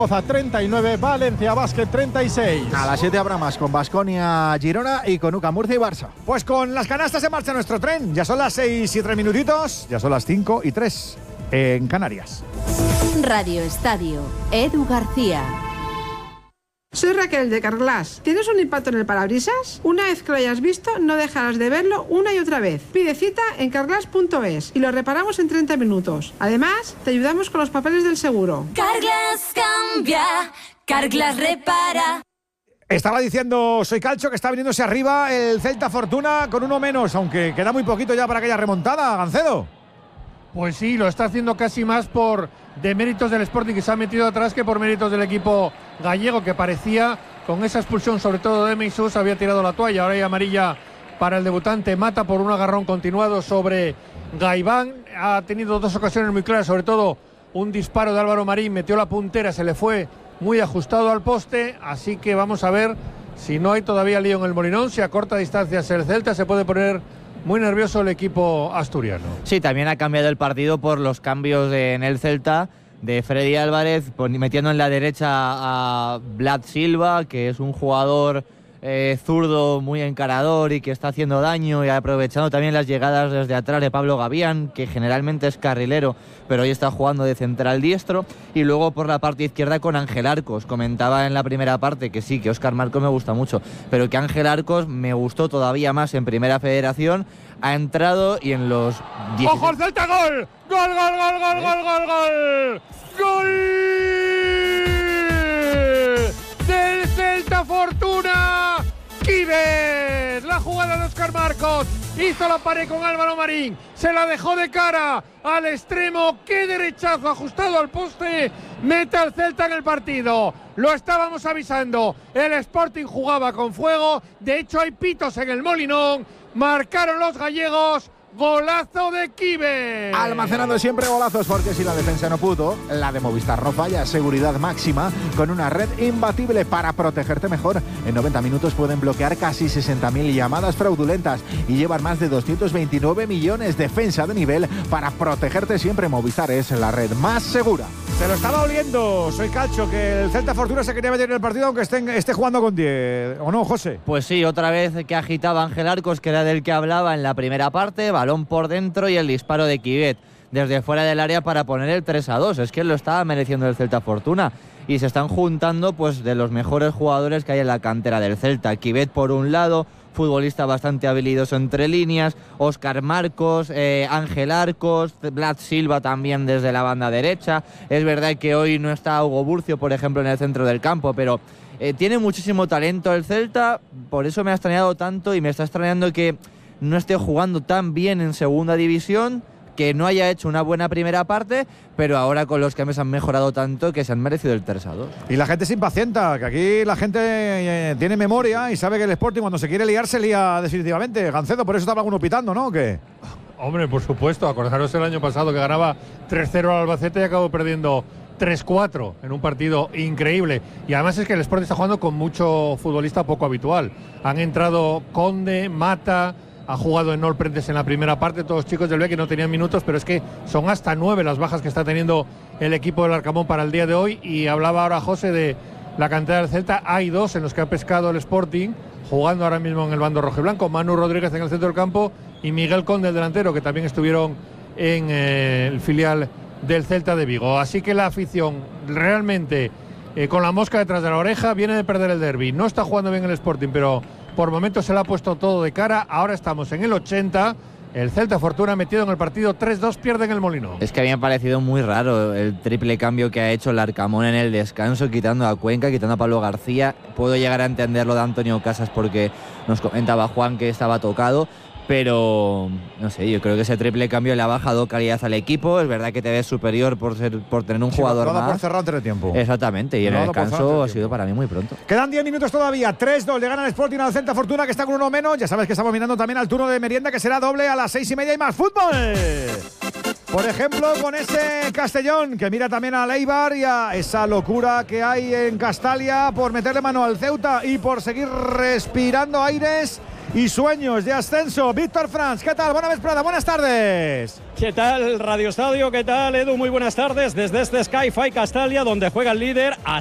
Zaragoza 39, Valencia Basket 36. A las 7 habrá más con Baskonia, Girona y con UCA Murcia y Barça. Pues con las canastas en marcha nuestro tren. Ya son las 6 y 3 minutitos, ya son las 5 y 3 en Canarias. Radio Estadio, Edu García. Soy Raquel de Carglass. ¿Tienes un impacto en el parabrisas? Una vez que lo hayas visto, no dejarás de verlo una y otra vez. Pide cita en carglass.es y lo reparamos en 30 minutos. Además, te ayudamos con los papeles del seguro. Carglass cambia, Carglass repara. Estaba diciendo Soy Calcho que está viniéndose arriba el Celta Fortuna con uno menos, aunque queda muy poquito ya para aquella remontada, Gancedo. Pues sí, lo está haciendo casi más por deméritos del Sporting, que se ha metido atrás, que por méritos del equipo gallego, que parecía, con esa expulsión sobre todo de Meisús, había tirado la toalla. Ahora hay amarilla para el debutante Mata por un agarrón continuado sobre Gaibán. Ha tenido dos ocasiones muy claras, sobre todo un disparo de Álvaro Marín, metió la puntera, se le fue muy ajustado al poste, así que vamos a ver si no hay todavía lío en el Molinón, si a corta distancia el Celta se puede poner muy nervioso el equipo asturiano. Sí, también ha cambiado el partido por los cambios en el Celta de Freddy Álvarez, metiendo en la derecha a Vlad Silva, que es un jugador zurdo muy encarador y que está haciendo daño, y aprovechando también las llegadas desde atrás de Pablo Gavián, que generalmente es carrilero, pero hoy está jugando de central diestro. Y luego por la parte izquierda con Ángel Arcos. Comentaba en la primera parte que sí, que Óscar Marcos me gusta mucho, pero que Ángel Arcos me gustó todavía más en Primera Federación. Ha entrado y en los 10... ¡Ojo, el Celta! ¡Gol! ¡Gol, gol, gol, gol, gol, gol, gol! ¡Gol! ¡Del Celta Fortuna! ¡Kives! La jugada de Óscar Marcos. Hizo la pared con Álvaro Marín. Se la dejó de cara al extremo. ¡Qué derechazo ajustado al poste! Mete al Celta en el partido. Lo estábamos avisando. El Sporting jugaba con fuego. De hecho, hay pitos en el Molinón. Marcaron los gallegos. Golazo de Kives. Almacenando siempre golazos, porque si la defensa no pudo, la de Movistar no falla. Seguridad máxima con una red imbatible para protegerte mejor. En 90 minutos pueden bloquear casi 60.000 llamadas fraudulentas y llevan más de 229 millones. Defensa de nivel para protegerte siempre. Movistar es la red más segura. Se lo estaba oliendo Soy Calcho, que el Celta Fortuna se quería meter en el partido aunque esté jugando con 10. ¿O no, José? Pues sí, otra vez que agitaba Ángel Arcos, que era del que hablaba en la primera parte. Balón por dentro y el disparo de Kivet desde fuera del área para poner el 3-2. Es que lo estaba mereciendo el Celta Fortuna. Y se están juntando pues de los mejores jugadores que hay en la cantera del Celta. Kivet por un lado, futbolista bastante habilidoso entre líneas, Óscar Marcos, Ángel Arcos, Vlad Silva también desde la banda derecha. Es verdad que hoy no está Hugo Burcio, por ejemplo, en el centro del campo, pero tiene muchísimo talento el Celta. Por eso me ha extrañado tanto, y me está extrañando que no esté jugando tan bien en segunda división, que no haya hecho una buena primera parte, pero ahora con los cambios han mejorado tanto que se han merecido el 3-2. Y la gente se impacienta, que aquí la gente tiene memoria y sabe que el Sporting cuando se quiere liar se lía definitivamente. Gancedo, por eso estaba alguno pitando, ¿no? ¿Qué? Hombre, por supuesto, acordaros el año pasado que ganaba 3-0 al Albacete y acabó perdiendo 3-4 en un partido increíble. Y además es que el Sporting está jugando con mucho futbolista poco habitual. Han entrado Conde, Mata, ha jugado en Prentes en la primera parte, todos los chicos del B que no tenían minutos, pero es que son hasta 9 las bajas que está teniendo el equipo del Arcamón para el día de hoy. Y hablaba ahora José de la cantera del Celta. Hay 2 en los que ha pescado el Sporting, jugando ahora mismo en el bando rojiblanco, Manu Rodríguez en el centro del campo y Miguel Conde, el delantero, que también estuvieron en el filial del Celta de Vigo. Así que la afición realmente con la mosca detrás de la oreja, viene de perder el derbi. No está jugando bien el Sporting, pero por momentos se le ha puesto todo de cara. Ahora estamos en el 80. El Celta Fortuna metido en el partido 3-2, pierde en el Molinón. Es que a mí me ha parecido muy raro el triple cambio que ha hecho el Arcamón en el descanso, quitando a Cuenca, quitando a Pablo García. Puedo llegar a entenderlo de Antonio Casas porque nos comentaba Juan que estaba tocado, pero no sé, yo creo que ese triple cambio le ha bajado calidad al equipo. Es verdad que te ves superior por tener un jugador más. Por cerrar antes de tiempo. Exactamente, y en el descanso ha sido para mí muy pronto. Quedan 10 minutos todavía, 3-2, le gana el Sporting al Celta Fortuna, que está con uno menos. Ya sabes que estamos mirando también al turno de merienda, que será doble a las 6:30 y más fútbol. Por ejemplo, con ese Castellón, que mira también a Eibar y a esa locura que hay en Castalia por meterle mano al Ceuta y por seguir respirando aires y sueños de ascenso. Víctor Franz, ¿qué tal? Buena vesprada, buenas tardes. ¿Qué tal, Radio Estadio? ¿Qué tal, Edu? Muy buenas tardes desde este Sky-Fi Castalia, donde juega el líder.